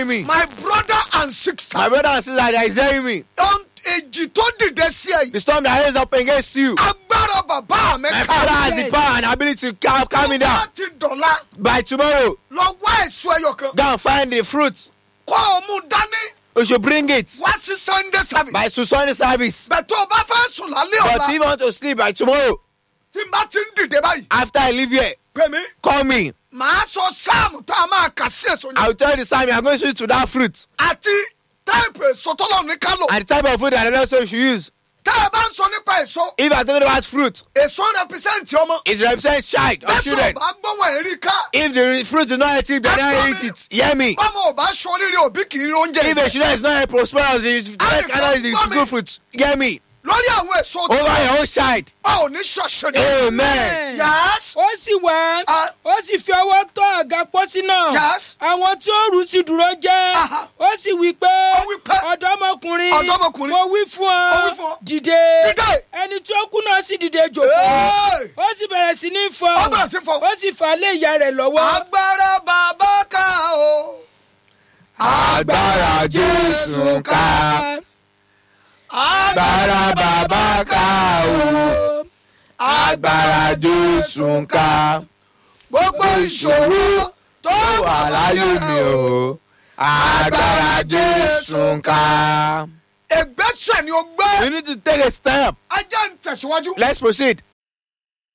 hearing me? My brother and sister. My brother and sister that is hearing me. Èjì tó dìde sí ẹ yìí. The storm that raised up against you. Agbára bàbá mi My ká. father has the power and ability to calm me down. Láti dọ̀la. By tomorrow, Lọ wá èso ẹyọ kan. go and find the fruit. Kọ́ ọ mú dání. You should bring it Wá sí Sunday service. by Sunday service. Bẹ̀ tó o bá fẹ́ sùn lálẹ́ But ọ̀la. if you want to sleep by tomorrow, Tí n bá ti ń dìde báyìí. after I leave here, Pè mí. call me. Màá sọ sáàmù tá a máa kà sí èso I yẹn. will tell you the psalm you are going to use to that fruit. Àti táìpù èso tọ́lọ̀ ní ká lò. And the type of food that also you should use. Tá a bá ń sọ nípa èso. If you are talking about fruit, Èso represent ọmọ. it represents child or Bẹ́sọ̀ children. bá gbọ́wọ́ ẹ̀rí ká. If the fruit is not eating, they don't eat it. Hear me. Bọ́mọ ò bá ṣọ oríire òbí kì í oúnjẹ If a children is not prosperous, it is good fruit. Hear me. lórí àwọn èso Over your own side. ò ní ṣọ̀ṣẹ̀. Amen. Yes. ó sì wá ó sì fi ọwọ́ tọ́ àga pósí náà. Yes. àwọn tí ó rù sí dúró jẹ́. ó sì wí pé ọ̀dọ́mọkùnrin mo wí fún ọ dìde. ẹni tí ó kú náà sì dìde jòkó. ó sì bẹ̀rẹ̀ sí ní fọ. ó sì fà lé ìyá rẹ̀ lọ́wọ́. agbára bàbá ká o. Agbára Jésù ká. Agbára bàbá ká o. Agbára Jésù ká. Gbogbo ìṣòro tó wà láyé mi o. Agbára Jésù ká. Ìgbésẹ̀ ni o gbé. We need to take a step. Ajá ń tẹ̀síwájú. Let's proceed.